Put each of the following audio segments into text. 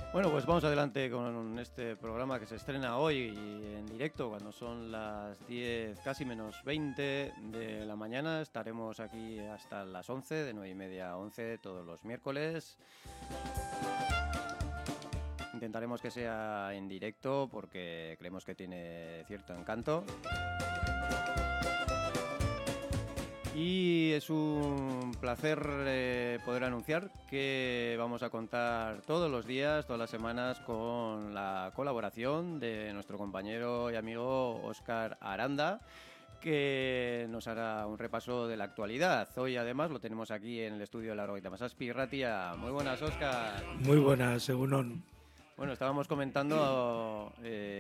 Bueno, pues vamos adelante con este programa que se estrena hoy en directo, cuando son las 10, casi menos 20 de la mañana. Estaremos aquí hasta las 11, de 9:30 a 11, todos los miércoles. Intentaremos que sea en directo porque creemos que tiene cierto encanto. Y es un placer poder anunciar que vamos a contar todos los días, todas las semanas, con la colaboración de nuestro compañero y amigo Óscar Aranda, que nos hará un repaso de la actualidad. Hoy además lo tenemos aquí en el estudio de la Oroita Masaspi Ratia. Muy buenas, Óscar. Muy buenas, Egunon. Bueno, estábamos comentando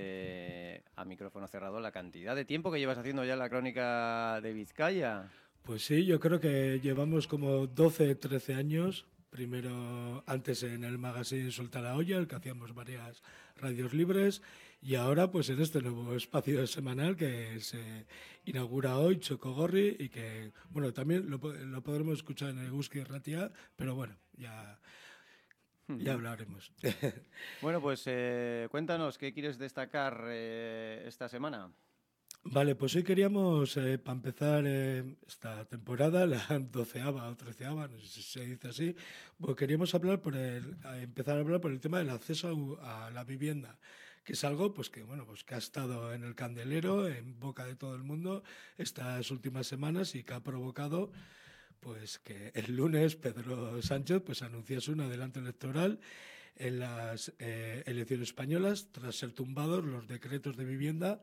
a micrófono cerrado la cantidad de tiempo que llevas haciendo ya la crónica de Vizcaya. Pues sí, yo creo que llevamos como 12, 13 años. Primero, antes en el magazine Suelta la Olla, el que hacíamos varias radios libres, y ahora pues en este nuevo espacio semanal que se inaugura hoy, Chocogorri, y que, bueno, también lo podremos escuchar en el Guski Ratia, pero bueno, ya hablaremos. Bueno, pues cuéntanos, ¿qué quieres destacar esta semana? Vale, pues hoy queríamos, para empezar esta temporada, la 12ª o 13ª, no sé si se dice así, pues queríamos hablar empezar a hablar por el tema del acceso a la vivienda, que es algo pues que bueno, pues que ha estado en el candelero, en boca de todo el mundo estas últimas semanas y que ha provocado pues que el lunes Pedro Sánchez pues anunció un adelanto electoral en las elecciones españolas tras ser tumbados los decretos de vivienda.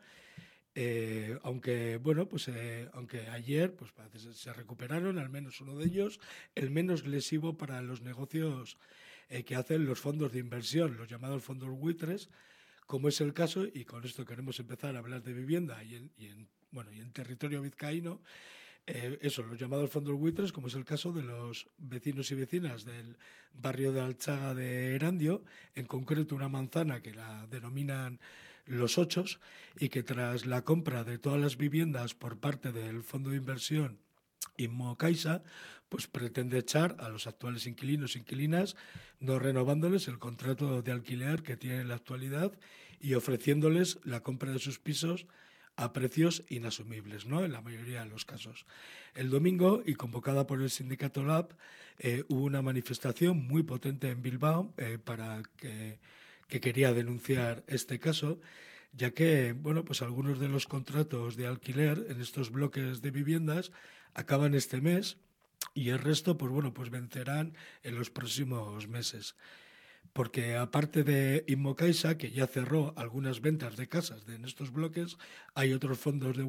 Aunque bueno, pues aunque ayer pues parece se recuperaron, al menos uno de ellos, el menos lesivo para los negocios que hacen los fondos de inversión, los llamados fondos buitres, como es el caso, y con esto queremos empezar a hablar de vivienda y en territorio vizcaíno, eso, los llamados fondos buitres, como es el caso de los vecinos y vecinas del barrio de Alchaga de Erandio, en concreto una manzana que la denominan Los Ochos, y que tras la compra de todas las viviendas por parte del fondo de inversión Inmocaixa, pues pretende echar a los actuales inquilinos e inquilinas, no renovándoles el contrato de alquiler que tienen en la actualidad y ofreciéndoles la compra de sus pisos a precios inasumibles, ¿no? En la mayoría de los casos. El domingo, y convocada por el sindicato LAB, hubo una manifestación muy potente en Bilbao para que quería denunciar este caso, ya que, bueno, pues algunos de los contratos de alquiler en estos bloques de viviendas acaban este mes y el resto, pues bueno, pues vencerán en los próximos meses. Porque aparte de Inmocaixa, que ya cerró algunas ventas de casas en estos bloques, hay otros fondos de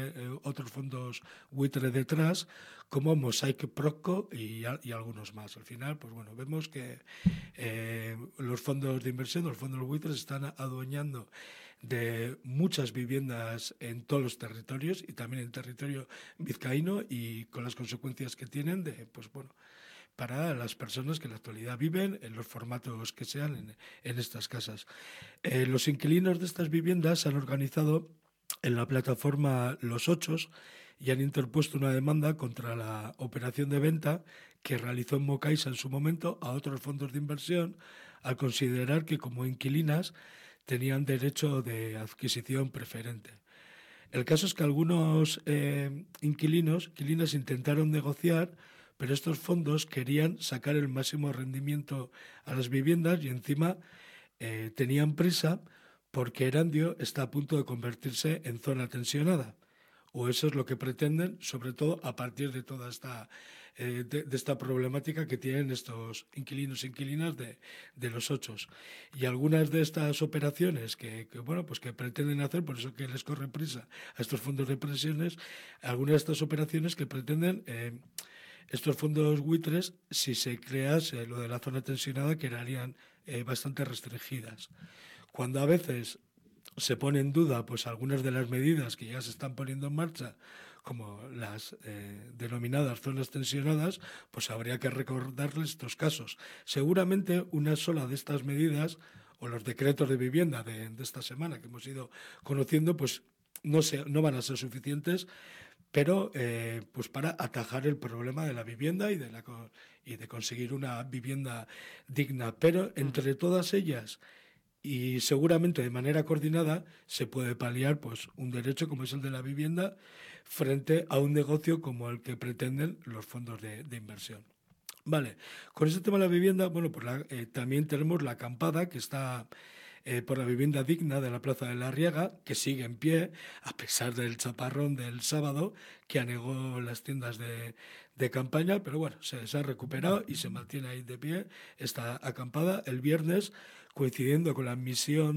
buitre detrás, como Mosaic Proco y algunos más. Al final, pues bueno, vemos que los fondos de inversión, los fondos buitres, están adueñando de muchas viviendas en todos los territorios y también en territorio vizcaíno, y con las consecuencias que tienen de, pues bueno, para las personas que en la actualidad viven en los formatos que sean en estas casas. Los inquilinos de estas viviendas se han organizado en la plataforma Los Ochos y han interpuesto una demanda contra la operación de venta que realizó Inmocaixa en su momento a otros fondos de inversión, al considerar que como inquilinas tenían derecho de adquisición preferente. El caso es que algunos inquilinas intentaron negociar, pero estos fondos querían sacar el máximo rendimiento a las viviendas y encima tenían prisa porque Erandio está a punto de convertirse en zona tensionada. O eso es lo que pretenden, sobre todo a partir de toda esta de esta problemática que tienen estos inquilinos e inquilinas de los ochos. Y algunas de estas operaciones que pretenden hacer, por eso que les corre prisa a estos fondos de pensiones, algunas de estas operaciones que pretenden estos fondos buitres, si se crease lo de la zona tensionada, quedarían bastante restringidas. Cuando a veces se pone en duda pues algunas de las medidas que ya se están poniendo en marcha, como las denominadas zonas tensionadas, pues habría que recordarles estos casos. Seguramente una sola de estas medidas, o los decretos de vivienda de esta semana que hemos ido conociendo, pues no van a ser suficientes pero pues para atajar el problema de la vivienda y de conseguir una vivienda digna. Pero entre todas ellas, y seguramente de manera coordinada, se puede paliar pues un derecho como es el de la vivienda frente a un negocio como el que pretenden los fondos de inversión. Vale, con este tema de la vivienda, bueno, pues también tenemos la acampada que está por la vivienda digna de la Plaza de la Arriaga, que sigue en pie a pesar del chaparrón del sábado que anegó las tiendas de campaña, pero bueno, se ha recuperado y se mantiene ahí de pie esta acampada. El viernes, coincidiendo con la admisión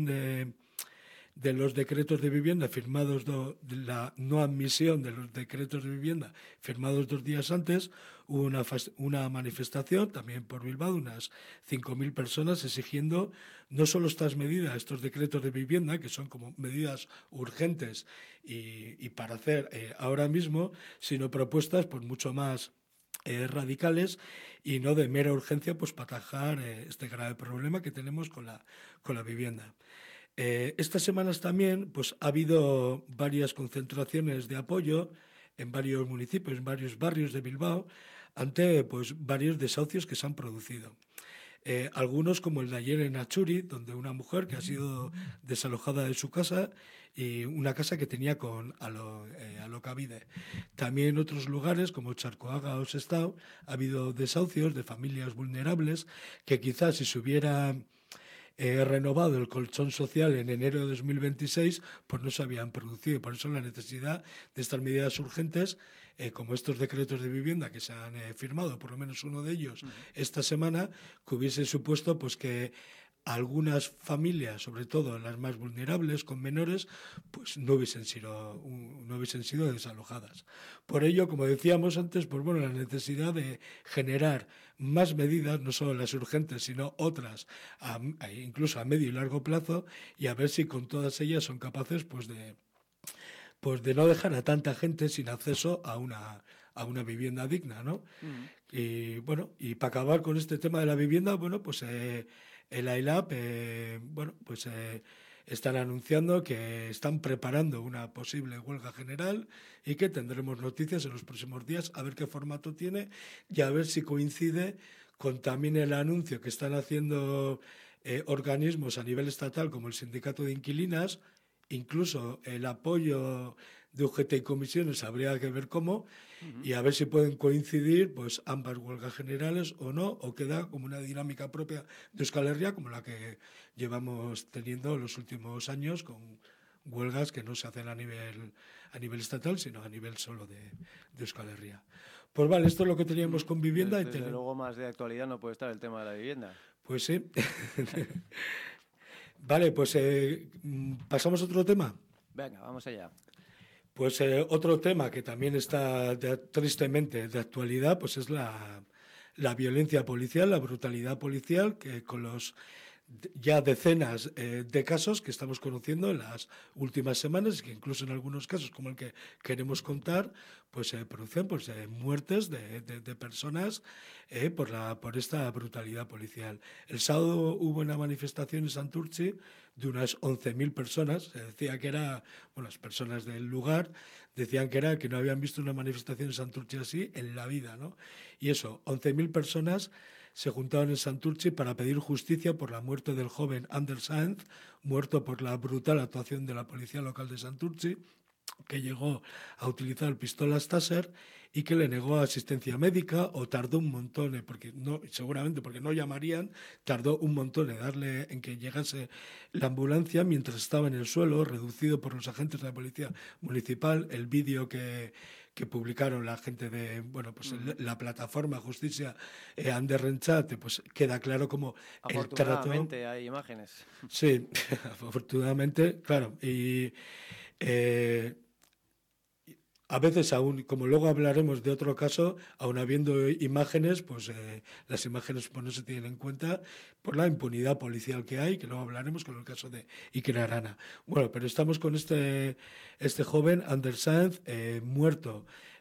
de los decretos de vivienda firmados, de la no admisión de los decretos de vivienda firmados 2 días antes, hubo una manifestación también por Bilbao, unas 5.000 personas exigiendo no solo estas medidas, estos decretos de vivienda, que son como medidas urgentes y para hacer ahora mismo, sino propuestas pues mucho más radicales y no de mera urgencia pues para atajar este grave problema que tenemos con la vivienda. Estas semanas también pues, ha habido varias concentraciones de apoyo en varios municipios, en varios barrios de Bilbao, ante pues, varios desahucios que se han producido. Algunos, como el de ayer en Achuri, donde una mujer que ha sido desalojada de su casa y una casa que tenía con alocavide. También en otros lugares, como Charcoaga o Sestao, ha habido desahucios de familias vulnerables que quizás si se hubieran renovado el colchón social en enero de 2026, pues no se habían producido. Por eso la necesidad de estas medidas urgentes, como estos decretos de vivienda que se han firmado, por lo menos uno de ellos esta semana, que hubiese supuesto pues que algunas familias, sobre todo las más vulnerables, con menores, pues no hubiesen sido desalojadas. Por ello, como decíamos antes, pues bueno, la necesidad de generar más medidas, no solo las urgentes, sino otras, incluso a medio y largo plazo, y a ver si con todas ellas son capaces pues de no dejar a tanta gente sin acceso a una vivienda digna, ¿no? Y bueno, y para acabar con este tema de la vivienda, bueno, pues el AILAB, bueno, pues están anunciando que están preparando una posible huelga general y que tendremos noticias en los próximos días a ver qué formato tiene y a ver si coincide con también el anuncio que están haciendo organismos a nivel estatal como el Sindicato de Inquilinas. Incluso el apoyo de UGT y comisiones habría que ver cómo y a ver si pueden coincidir pues ambas huelgas generales o no, o queda como una dinámica propia de Euskal Herria como la que llevamos teniendo los últimos años con huelgas que no se hacen a nivel estatal sino a nivel solo de Euskal Herria. Pues vale, esto es lo que teníamos con vivienda. Desde luego más de actualidad no puede estar el tema de la vivienda. Pues sí. Vale, pues pasamos a otro tema. Venga, vamos allá. Pues otro tema que también está tristemente de actualidad, pues es la violencia policial, la brutalidad policial, que con los ya decenas de casos que estamos conociendo en las últimas semanas, que incluso en algunos casos, como el que queremos contar, pues se producen pues, muertes de personas por esta brutalidad policial. El sábado hubo una manifestación en Santurtzi de unas 11.000 personas. Se decía que era, bueno, las personas del lugar decían que no habían visto una manifestación en Santurtzi así en la vida, ¿no? Y eso, 11.000 personas se juntaron en Santurtzi para pedir justicia por la muerte del joven Anders Sáenz, muerto por la brutal actuación de la policía local de Santurtzi, que llegó a utilizar pistolas Taser y que le negó asistencia médica o tardó un montón, seguramente porque no llamarían, tardó un montón en que llegase la ambulancia mientras estaba en el suelo, reducido por los agentes de la policía municipal. El vídeo que publicaron la gente de, bueno, pues la plataforma Justicia Ander Rentzat, pues queda claro como el trato. Afortunadamente hay imágenes. Sí, afortunadamente, claro. Y a veces aún, como luego hablaremos de otro caso, aún habiendo imágenes, pues las imágenes pues, no se tienen en cuenta por la impunidad policial que hay, que luego hablaremos con el caso de Iker Arana. Bueno, pero estamos con este joven, Anders Sáenz, muerto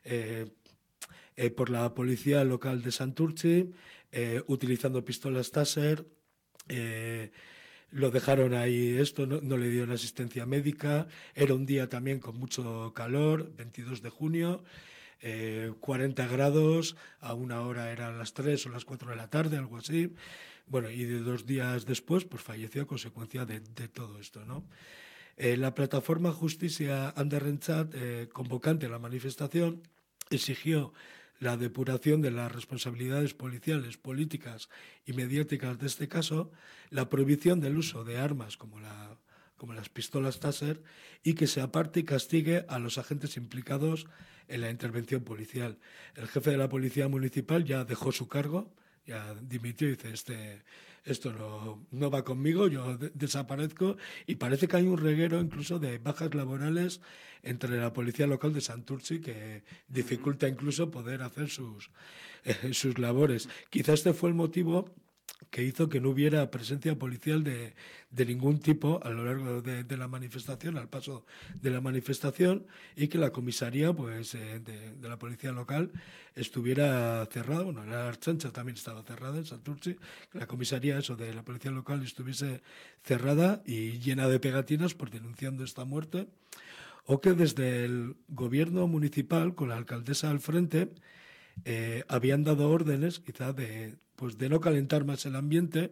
por la policía local de Santurtzi, utilizando pistolas Taser. lo dejaron ahí, no le dieron asistencia médica, era un día también con mucho calor, 22 de junio, 40 grados, a una hora eran las 3 o las 4 de la tarde, algo así. Bueno, y 2 días después, pues falleció a consecuencia de todo esto, ¿no? La plataforma Justicia Anderrentzat, convocante a la manifestación, exigió la depuración de las responsabilidades policiales, políticas y mediáticas de este caso, la prohibición del uso de armas como las pistolas Taser y que se aparte y castigue a los agentes implicados en la intervención policial. El jefe de la Policía Municipal ya dejó su cargo, ya dimitió y dice, esto no va conmigo, yo desaparezco, y parece que hay un reguero incluso de bajas laborales entre la policía local de Santurtzi que dificulta incluso poder hacer sus labores. Quizá este fue el motivo que hizo que no hubiera presencia policial de ningún tipo a lo largo de la manifestación, al paso de la manifestación, y que la comisaría pues, de la policía local estuviera cerrada. Bueno, la Ertzaintza también estaba cerrada en Santurtzi, que la comisaría de la policía local estuviese cerrada y llena de pegatinas por denunciando esta muerte, o que desde el gobierno municipal, con la alcaldesa al frente, habían dado órdenes quizá de no calentar más el ambiente,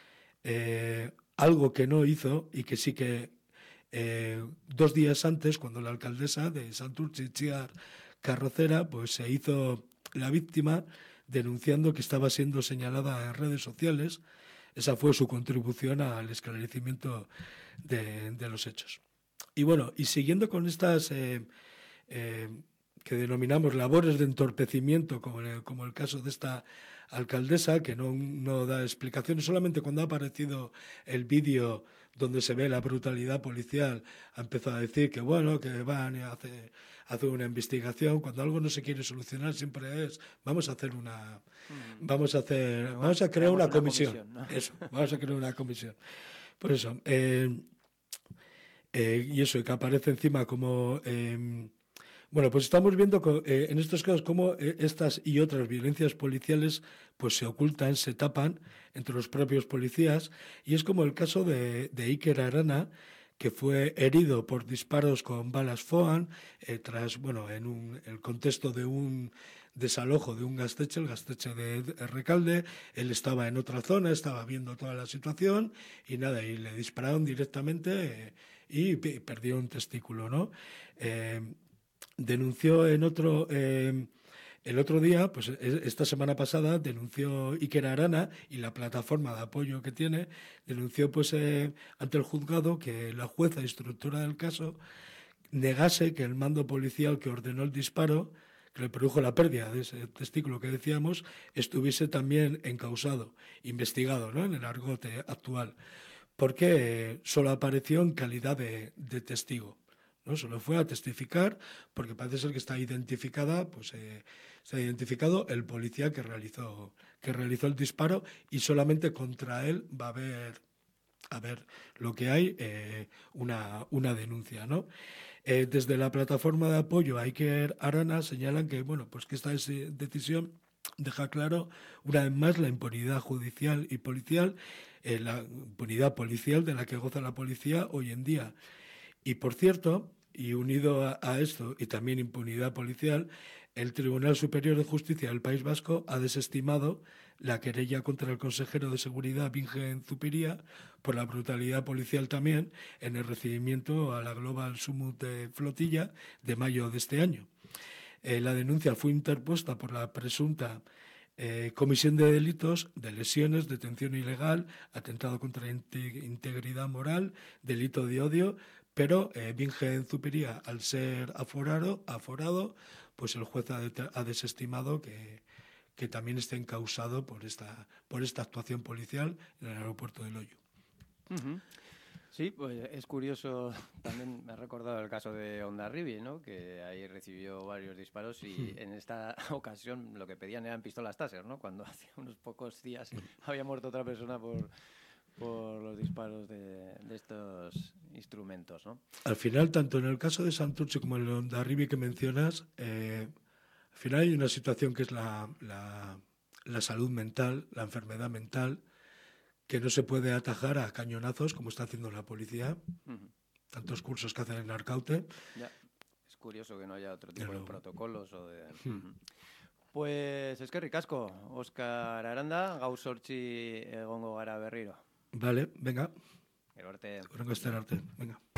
algo que no hizo y que sí que 2 días antes, cuando la alcaldesa de Santurtzi, Itziar Carrocera, pues se hizo la víctima denunciando que estaba siendo señalada en redes sociales. Esa fue su contribución al esclarecimiento de los hechos. Y bueno, y siguiendo con estas que denominamos labores de entorpecimiento, como el caso de esta alcaldesa, que no da explicaciones, solamente cuando ha aparecido el vídeo donde se ve la brutalidad policial, ha empezado a decir que bueno, que van y hace una investigación. Cuando algo no se quiere solucionar siempre es vamos a crear una comisión, ¿no? Eso, vamos a crear una comisión. Por eso, y eso, que aparece encima como bueno, pues estamos viendo en estos casos cómo estas y otras violencias policiales pues se ocultan, se tapan entre los propios policías, y es como el caso de Iker Arana, que fue herido por disparos con balas Foam tras, bueno, en el contexto de un desalojo de un gasteche, el gasteche de Recalde. Él estaba en otra zona, estaba viendo toda la situación y nada, y le dispararon directamente y perdió un testículo, ¿no? Denunció el otro día, pues esta semana pasada, denunció Iker Arana, y la plataforma de apoyo que tiene, denunció pues ante el juzgado que la jueza instructora del caso negase que el mando policial que ordenó el disparo, que le produjo la pérdida de ese testículo que decíamos, estuviese también encausado, investigado, ¿no?, en el argot actual, porque solo apareció en calidad de testigo, ¿no? Solo fue a testificar porque parece ser que está identificada, pues se ha identificado el policía que realizó el disparo, y solamente contra él va a haber lo que hay, una denuncia, ¿no? Desde la plataforma de apoyo a Iker Arana señalan que, bueno, pues que esta decisión deja claro una vez más la impunidad judicial y policial, la impunidad policial de la que goza la policía hoy en día. Y por cierto, y unido a esto, y también impunidad policial, el Tribunal Superior de Justicia del País Vasco ha desestimado la querella contra el consejero de Seguridad Bingen Zupiria por la brutalidad policial también en el recibimiento a la Global Summit de Flotilla de mayo de este año. La denuncia fue interpuesta por la presunta comisión de delitos de lesiones, detención ilegal, atentado contra la integridad moral, delito de odio, pero Bingen Zupiria, al ser aforado, pues el juez ha desestimado que también esté encausado por esta actuación policial en el aeropuerto de Loiu. Uh-huh. Sí, pues es curioso, también me ha recordado el caso de Hondarribia, ¿no?, que ahí recibió varios disparos y en esta ocasión lo que pedían eran pistolas Taser, ¿no?, cuando hace unos pocos días había muerto otra persona por los disparos de estos instrumentos, ¿no? Al final, tanto en el caso de Santurtzi como en el Hondarribia que mencionas, al final hay una situación que es la salud mental, la enfermedad mental, que no se puede atajar a cañonazos como está haciendo la policía. Ujú. Tantos cursos que hacen en Arcaute. Ya. Es curioso que no haya otro tipo de Pero- protocolos o de... Ujú. Pues eskerrik asko, Oskar Aranda, gaur 8 egongo gara berriro. Vale, venga. Gero arte. Hurrengo astera arte. Venga.